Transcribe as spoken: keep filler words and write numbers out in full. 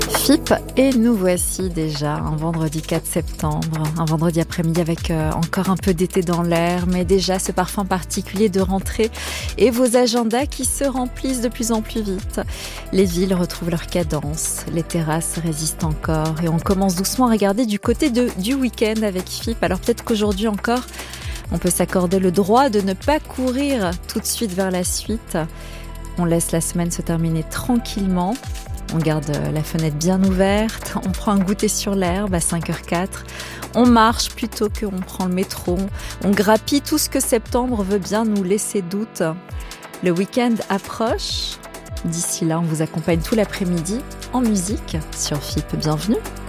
F I P et nous voici déjà un vendredi quatre septembre, un vendredi après-midi avec euh, encore un peu d'été dans l'air, mais déjà ce parfum particulier de rentrée et vos agendas qui se remplissent de plus en plus vite. Les villes retrouvent leur cadence, les terrasses résistent encore et on commence doucement à regarder du côté de, du week-end avec F I P. Alors peut-être qu'aujourd'hui encore, on peut s'accorder le droit de ne pas courir tout de suite vers la suite. On laisse la semaine se terminer tranquillement. On garde la fenêtre bien ouverte, on prend un goûter sur l'herbe à cinq heures quatre, on marche plutôt qu'on prend le métro, on grappille tout ce que septembre veut bien nous laisser doute. Le week-end approche, d'ici là on vous accompagne tout l'après-midi en musique sur F I P. Bienvenue.